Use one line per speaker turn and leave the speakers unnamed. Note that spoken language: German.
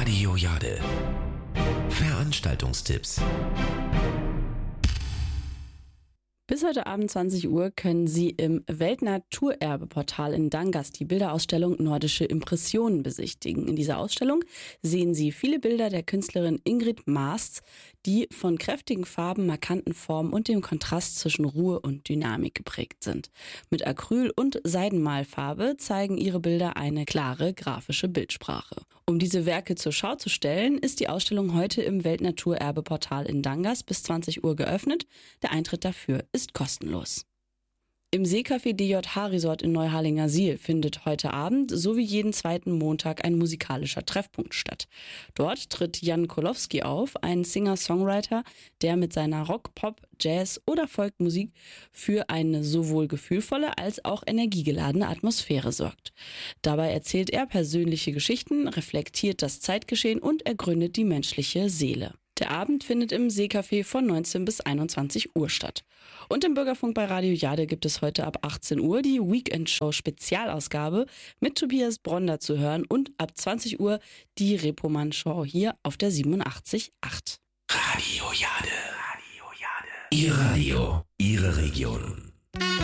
Radio Jade. Veranstaltungstipps.
Bis heute Abend 20 Uhr können Sie im Weltnaturerbe-Portal in Dangas die Bilderausstellung Nordische Impressionen besichtigen. In dieser Ausstellung sehen Sie viele Bilder der Künstlerin Ingrid Masts, die von kräftigen Farben, markanten Formen und dem Kontrast zwischen Ruhe und Dynamik geprägt sind. Mit Acryl- und Seidenmalfarbe zeigen ihre Bilder eine klare grafische Bildsprache. Um diese Werke zur Schau zu stellen, ist die Ausstellung heute im Weltnaturerbe-Portal in Dangas bis 20 Uhr geöffnet. Der Eintritt dafür ist kostenlos. Im Seecafé DJH Resort in Neuharlingersiel findet heute Abend sowie jeden zweiten Montag ein musikalischer Treffpunkt statt. Dort tritt Jan Kolowski auf, ein Singer-Songwriter, der mit seiner Rock-, Pop-, Jazz- oder Folkmusik für eine sowohl gefühlvolle als auch energiegeladene Atmosphäre sorgt. Dabei erzählt er persönliche Geschichten, reflektiert das Zeitgeschehen und ergründet die menschliche Seele. Der Abend findet im Seecafé von 19 bis 21 Uhr statt. Und im Bürgerfunk bei Radio Jade gibt es heute ab 18 Uhr die Weekend-Show-Spezialausgabe mit Tobias Bronder zu hören und ab 20 Uhr die Reeperbahn-Show hier auf der 87.8.
Radio Jade. Ihr Radio, Ihre Region.